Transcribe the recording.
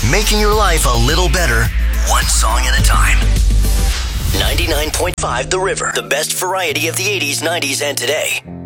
Making your life a little better, one song at a time. 99.5 The River, the best variety of the 80s, 90s, and today.